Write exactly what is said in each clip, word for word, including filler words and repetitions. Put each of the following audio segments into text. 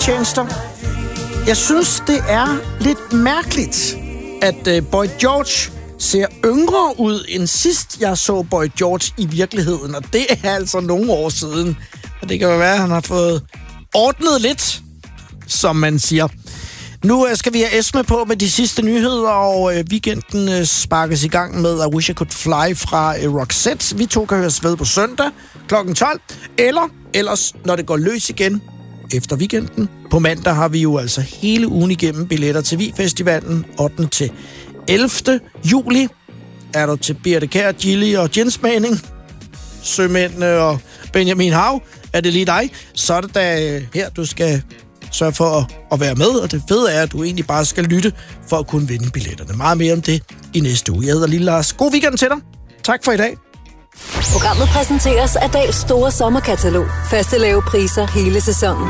streamingtjenester. Jeg synes, det er lidt mærkeligt, at uh, Boy George ser yngre ud end sidst, jeg så Boy George i virkeligheden. Og det er altså nogle år siden. Og det kan jo være, at han har fået ordnet lidt, som man siger. Nu uh, skal vi have Esme på med de sidste nyheder, og uh, weekenden uh, sparkes i gang med I Wish I Could Fly fra uh, Roxette. Vi to kan høres ved på søndag klokken tolv, eller ellers, når det går løs igen efter weekenden. På mandag har vi jo altså hele ugen igennem billetter til Vi-festivalen ottende til ellevte juli. Er du til Birte Kjær, Gilly og gensmagning, Sømændene og Benjamin Hav, er det lige dig, så er det da her, du skal sørge for at, at være med. Og det fede er, at du egentlig bare skal lytte for at kunne vinde billetterne. Meget mere om det i næste uge. Jeg hedder Lille Lars. God weekend til dig. Tak for i dag. Programmet præsenteres af Dahls store sommerkatalog. Faste lave priser hele sæsonen.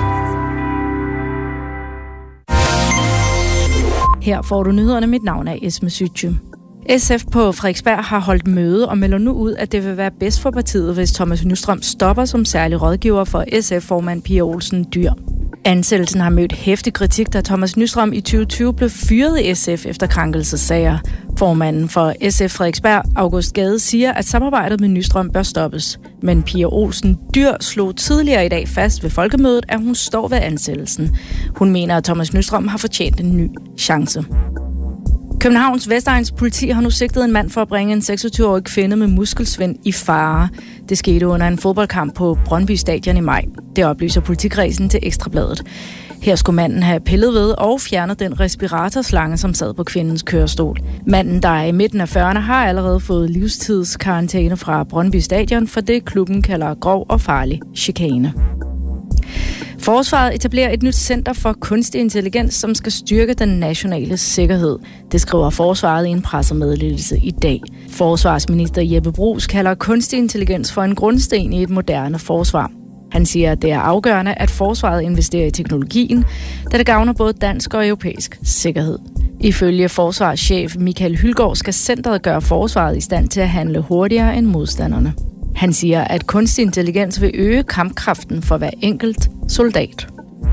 Her får du nyhederne. Mit navn er Esme Sytje. S F på Frederiksberg har holdt møde og melder nu ud, at det vil være bedst for partiet, hvis Thomas Nystrøm stopper som særlig rådgiver for S F-formand Pia Olsen Dyhr. Ansættelsen har mødt heftig kritik, da Thomas Nystrøm i tyve tyve blev fyret i S F efter krænkelsessager. Formanden for S F Frederiksberg, August Gade, siger, at samarbejdet med Nystrøm bør stoppes. Men Pia Olsen Dyhr slog tidligere i dag fast ved folkemødet, at hun står ved ansættelsen. Hun mener, at Thomas Nystrøm har fortjent en ny chance. Københavns Vestegns politi har nu sigtet en mand for at bringe en seksogtyve-årig kvinde med muskelsvind i fare. Det skete under en fodboldkamp på Brøndby Stadion i maj. Det oplyser politikredsen til Ekstrabladet. Her skulle manden have pillet ved og fjernet den respiratorslange, som sad på kvindens kørestol. Manden, der er i midten af fyrrerne, har allerede fået livstidskarantæne fra Brøndby Stadion for det, klubben kalder grov og farlig chikane. Forsvaret etablerer et nyt center for kunstig intelligens, som skal styrke den nationale sikkerhed. Det skriver Forsvaret i en pressemeddelelse i dag. Forsvarsminister Jeppe Bruus kalder kunstig intelligens for en grundsten i et moderne forsvar. Han siger, at det er afgørende, at forsvaret investerer i teknologien, da det gavner både dansk og europæisk sikkerhed. Ifølge forsvarschef Michael Hylgaard skal centret gøre forsvaret i stand til at handle hurtigere end modstanderne. Han siger, at kunstig intelligens vil øge kampkraften for hver enkelt soldat.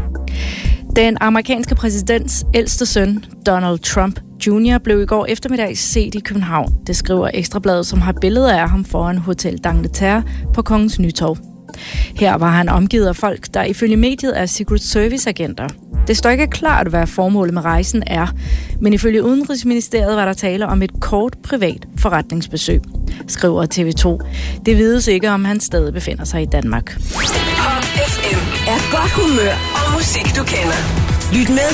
Den amerikanske præsidents ældste søn, Donald Trump junior, blev i går eftermiddag set i København. Det skriver Ekstrabladet, som har billeder af ham foran Hotel d'Angleterre på Kongens Nytorv. Her var han omgivet af folk, der ifølge mediet er Secret Service-agenter. Det står ikke klart, hvad formålet med rejsen er, men ifølge Udenrigsministeriet var der tale om et kort privat forretningsbesøg, skriver T V to. Det vides ikke, om han stadig befinder sig i Danmark. Pop F M er godt humør og musik, du kender. Lyt med